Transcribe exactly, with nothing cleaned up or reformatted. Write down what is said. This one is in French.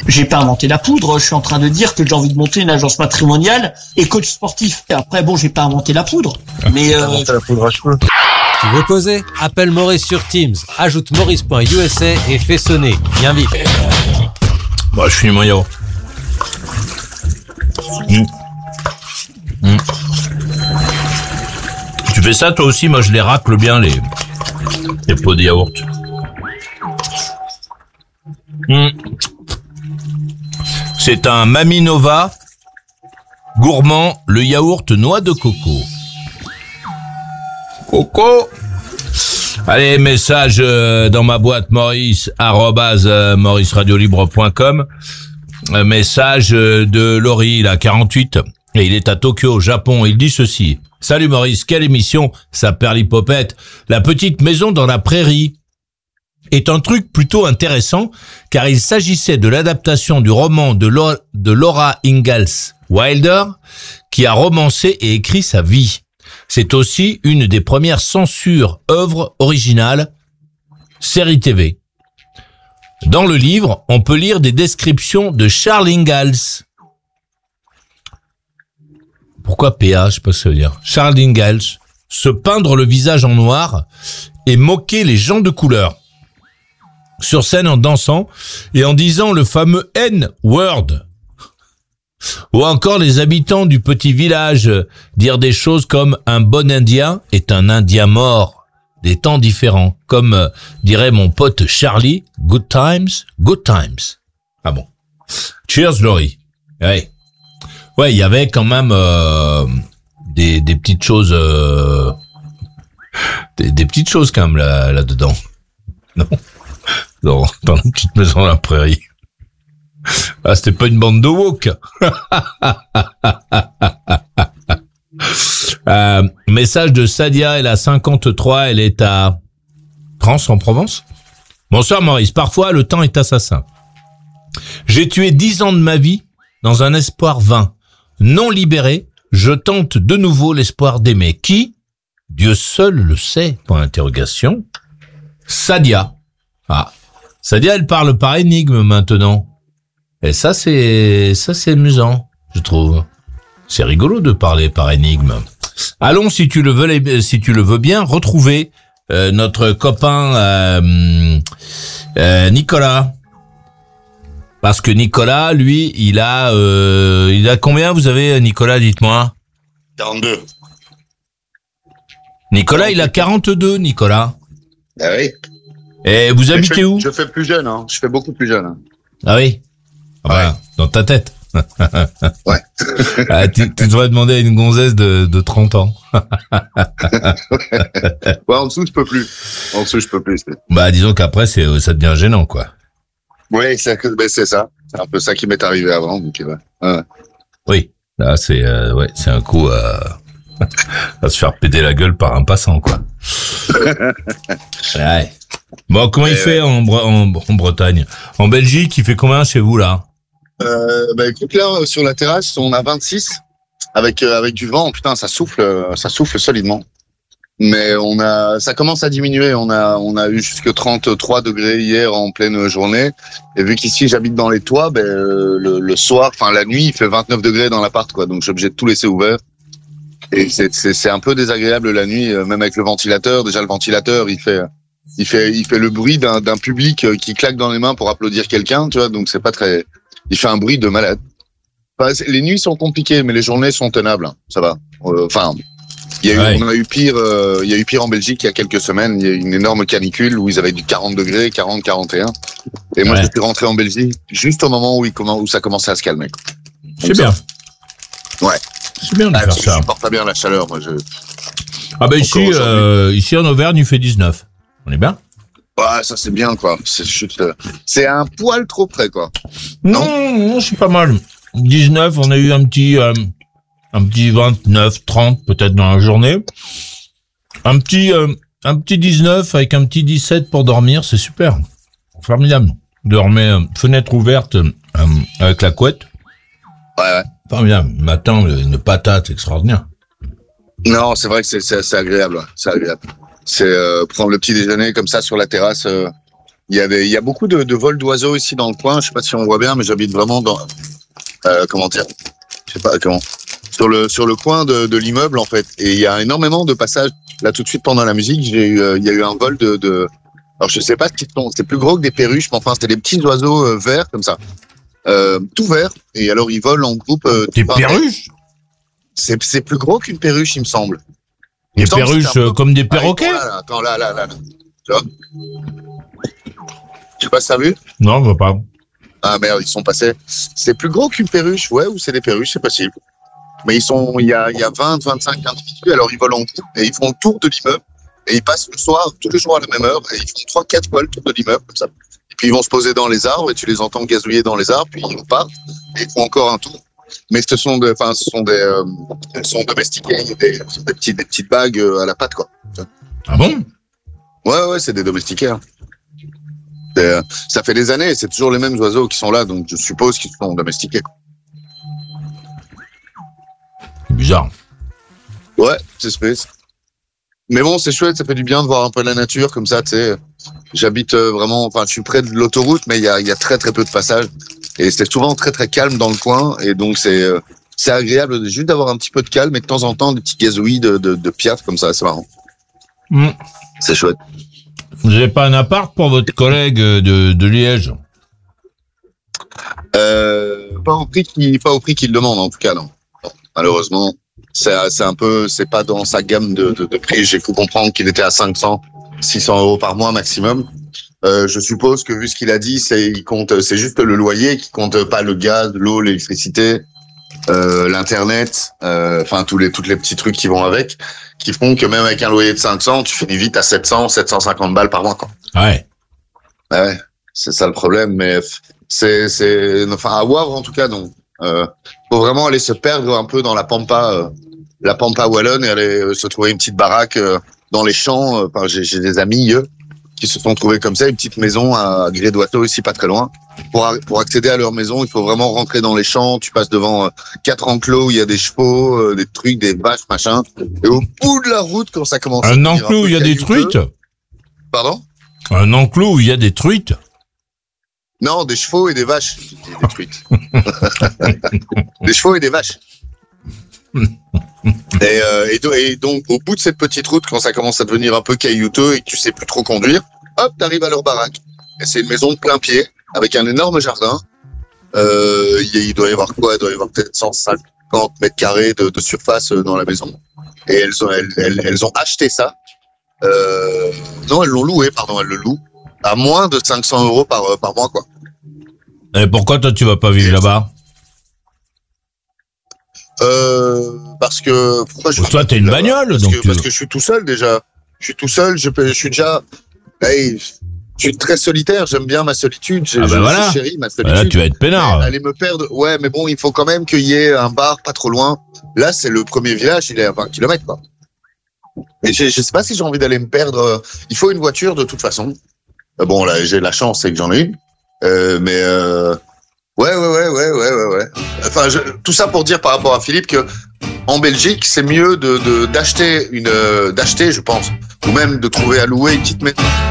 j'ai pas inventé la poudre. Je suis en train de dire que j'ai envie de monter une agence matrimoniale et coach sportif. Et après, bon, j'ai pas inventé la poudre. Mais euh... inventé la poudre à cheveux. Tu veux causer? Appelle Maurice sur Teams. Ajoute maurice point u s a et fais sonner. Viens vite. Bah, je finis mon yaourt. Mmh. Mmh. Tu fais ça toi aussi? Moi, je les racle bien, les, les pots de yaourt. Mmh. C'est un Maminova gourmand, le yaourt noix de coco. Coco. Allez, message euh, dans ma boîte Maurice arobase euh, maurice radio libre point com. Euh, message euh, de Laurie, il a quarante-huit et il est à Tokyo, au Japon. Il dit ceci: salut Maurice, quelle émission, ça perlipopette. La petite maison dans la prairie est un truc plutôt intéressant car il s'agissait de l'adaptation du roman de, Lo- de Laura Ingalls Wilder qui a romancé et écrit sa vie. C'est aussi une des premières censures œuvres originales, série T V. Dans le livre, on peut lire des descriptions de Charles Ingalls. Pourquoi P A? Je sais pas ce que ça veut dire. Charles Ingalls. Se peindre le visage en noir et moquer les gens de couleur. Sur scène en dansant et en disant le fameux N-word. Ou encore les habitants du petit village dire des choses comme un bon Indien est un Indien mort. Des temps différents. Comme euh, dirait mon pote Charlie, good times, good times. Ah bon. Cheers, Laurie. Ouais. Ouais, il y avait quand même euh, des, des petites choses, euh, des, des petites choses quand même là, là-dedans. Non. Dans, dans la petite maison à la prairie. Ah, c'était pas une bande de woke. euh, message de Sadia, elle a cinquante-trois, elle est à Trans en Provence. Bonsoir Maurice, parfois le temps est assassin. J'ai tué dix ans de ma vie dans un espoir vain. Non libéré, je tente de nouveau l'espoir d'aimer. Qui? Dieu seul le sait, point d'interrogation. Sadia. Ah. Sadia, elle parle par énigme maintenant. Et ça, c'est, ça, c'est amusant, je trouve. C'est rigolo de parler par énigme. Allons, si tu le veux, si tu le veux bien, retrouver euh, notre copain euh, euh, Nicolas. Parce que Nicolas, lui, il a, euh, il a combien vous avez, Nicolas, dites-moi? quarante-deux. Nicolas, il a quarante-deux, Nicolas. Ah oui. Et vous habitez je fais, où? Je fais plus jeune, hein. Je fais beaucoup plus jeune. Hein. Ah oui. Ah bah, ouais. Dans ta tête. Ouais. Ah, tu, tu devrais demander à une gonzesse de, de trente ans. Ouais, en dessous, je peux plus. En dessous, je peux plus. Bah, disons qu'après, c'est, ça devient gênant, quoi. Oui, c'est, ben, c'est ça. C'est un peu ça qui m'est arrivé avant. Donc, ouais. Ouais. Oui. Là, c'est, euh, ouais, c'est un coup à, à se faire péter la gueule par un passant, quoi. Ouais. Bon, comment Et il fait ouais. en, Bre- en, en Bretagne? En Belgique, il fait combien chez vous, là? Euh, bah, écoute, là, sur la terrasse, on a vingt-six. Avec, euh, avec du vent, putain, ça souffle, ça souffle solidement. Mais on a, ça commence à diminuer. On a, on a eu jusque trente-trois degrés hier en pleine journée. Et vu qu'ici, j'habite dans les toits, ben, le, le soir, enfin, la nuit, il fait vingt-neuf degrés dans l'appart, quoi. Donc, je suis obligé de tout laisser ouvert. Et c'est, c'est, c'est un peu désagréable la nuit, même avec le ventilateur. Déjà, le ventilateur, il fait, il fait, il fait le bruit d'un, d'un public qui claque dans les mains pour applaudir quelqu'un, tu vois. Donc, c'est pas très, il fait un bruit de malade. Enfin, les nuits sont compliquées, mais les journées sont tenables. Hein. Ça va. Enfin, il y a eu, ouais. on a eu pire, euh, il y a eu pire en Belgique il y a quelques semaines. Il y a eu une énorme canicule où ils avaient du quarante degrés, quarante, quarante et un. Et moi, ouais. je suis rentré en Belgique juste au moment où il où ça commençait à se calmer. C'est Donc, bien. Ça, ouais. C'est bien de ah, faire je ça. Je supporte pas bien la chaleur, moi. Je... Ah ben ici, euh, ici en Auvergne, il fait dix-neuf. On est bien? Ouais, ça c'est bien, quoi. C'est juste, c'est un poil trop près, quoi. Non, non, non c'est pas mal. dix-neuf, on a eu un petit, euh, un petit vingt-neuf, trente peut-être dans la journée. Un petit, euh, un petit dix-neuf avec un petit dix-sept pour dormir, c'est super. Formidable. Dormir, euh, fenêtre ouverte, euh, avec la couette. Ouais, ouais. Formidable. Matin, une patate extraordinaire. Non, c'est vrai que c'est, c'est, c'est agréable. C'est agréable. C'est euh, prendre le petit déjeuner comme ça sur la terrasse, euh, Il y a des, il y a beaucoup de, de vols d'oiseaux ici dans le coin. Je sais pas si on voit bien, mais j'habite vraiment dans, euh, comment dire, je sais pas comment, sur le sur le coin de, de l'immeuble en fait. Et il y a énormément de passages. Là, tout de suite pendant la musique, j'ai eu, euh, il y a eu un vol de, de, alors je sais pas ce qu'ils sont. C'est plus gros que des perruches, mais enfin c'était des petits oiseaux euh, verts comme ça, euh, tout verts. Et alors ils volent en groupe. Euh, Des perruches? C'est c'est plus gros qu'une perruche, il me semble. Des perruches euh, comme des perroquets? Ah, là, attends, là, là, là, là. Tu vois? Je sais pas si t'as vu? Non, je vois pas. Ah merde, ils sont passés. C'est plus gros qu'une perruche, ouais, ou c'est des perruches, c'est possible. Mais ils sont, il y a, il y a vingt, vingt-cinq individus, alors ils volent en groupe et ils font le tour de l'immeuble et ils passent le soir, tous les jours à la même heure et ils font trois, quatre fois le tour de l'immeuble comme ça. Et puis ils vont se poser dans les arbres et tu les entends gazouiller dans les arbres, puis ils repartent et ils font encore un tour. Mais ce sont des, enfin, ce sont des, euh, elles sont domestiquées, des, des petits, des petites bagues à la patte, quoi. Ah bon? Ouais, ouais, c'est des domestiqués. Hein. C'est, ça fait des années, c'est toujours les mêmes oiseaux qui sont là, donc je suppose qu'ils sont domestiqués. Quoi. C'est bizarre. Ouais, c'est space. Mais bon, c'est chouette, ça fait du bien de voir un peu la nature comme ça, tu sais. J'habite vraiment, enfin, je suis près de l'autoroute, mais il y a, il y a très très peu de passages. Et c'est souvent très très calme dans le coin, et donc c'est euh, c'est agréable juste d'avoir un petit peu de calme et de temps en temps des petits gazouillis de, de, de piaf comme ça, c'est marrant. Mmh. C'est chouette. Vous n'avez pas un appart pour votre collègue de, de Liège? Euh, pas au prix qu'il, pas au prix qu'il demande en tout cas, non. non malheureusement, c'est, c'est un peu, c'est pas dans sa gamme de, de, de prix. J'ai cru comprendre qu'il était à cinq cents, six cents euros par mois maximum. Euh, je suppose que vu ce qu'il a dit, c'est, il compte, c'est juste le loyer qui compte pas le gaz, l'eau, l'électricité, euh, l'internet, euh, enfin tous les, toutes les petits trucs qui vont avec, qui font que même avec un loyer de cinq cents, tu finis vite à sept cents, sept cent cinquante balles par mois, quoi. Ouais. Ouais, c'est ça le problème, mais c'est, c'est, enfin à Wavre en tout cas, non. Euh, faut vraiment aller se perdre un peu dans la pampa, euh, la pampa wallonne et aller euh, se trouver une petite baraque euh, dans les champs. Euh, enfin, j'ai, j'ai des amis eux, qui se sont trouvés comme ça, une petite maison à Gré-d'Oiseau, ici pas très loin. Pour, pour accéder à leur maison, il faut vraiment rentrer dans les champs. Tu passes devant euh, quatre enclos où il y a des chevaux, euh, des trucs, des vaches, machin. Et au bout de la route, quand ça commence un à enclos où il y a des truites. Pardon? Un enclos où il y a des truites. Non, des chevaux et des vaches. Des truites. Des chevaux et des vaches. Et, euh, et, do- et donc, au bout de cette petite route, quand ça commence à devenir un peu caillouteux et que tu sais plus trop conduire, hop, t'arrives à leur baraque. Et c'est une maison de plein pied, avec un énorme jardin. Euh, il, il doit y avoir quoi? Il doit y avoir peut-être cent cinquante mètres carrés de, de surface dans la maison. Et elles ont, elles, elles, elles ont acheté ça. Euh, non, elles l'ont loué, pardon, elles le louent. À moins de cinq cents euros par, par mois, quoi. Et pourquoi toi tu vas pas vivre là-bas? Euh, parce que, pourquoi je toi, t'as une bagnole, parce donc que, tu... parce que je suis tout seul, déjà. Je suis tout seul, je, peux, je suis déjà, hey, je suis très solitaire, j'aime bien ma solitude, j'ai, ah ben je voilà. chérie ma solitude. Voilà, tu vas être peinard. Aller me perdre, ouais, mais bon, il faut quand même qu'il y ait un bar pas trop loin. Là, c'est le premier village, il est à vingt kilomètres, quoi. Et je, je sais pas si j'ai envie d'aller me perdre. Il faut une voiture, de toute façon. Bon, là, j'ai la chance, c'est que j'en ai une. Euh, mais, euh, ouais, ouais, ouais, ouais, ouais, ouais, ouais. Enfin, je, tout ça pour dire par rapport à Philippe que, en Belgique, c'est mieux de, de, d'acheter une, euh, d'acheter, je pense, ou même de trouver à louer une petite maison.